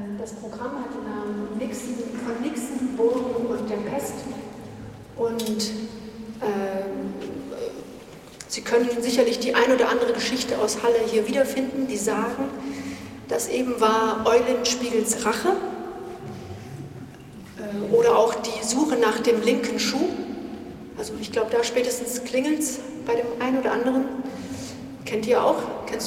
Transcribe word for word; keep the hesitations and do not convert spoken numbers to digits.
das Programm hat den Namen Nixon, von Nixon, Bohrung und der Pest. Und äh, Sie können sicherlich die ein oder andere Geschichte aus Halle hier wiederfinden, die sagen, das eben war Eulenspiegels Rache äh, oder auch die Suche nach dem linken Schuh. Also ich glaube, da spätestens klingelt's bei dem einen oder anderen. Kennt ihr auch? Kennst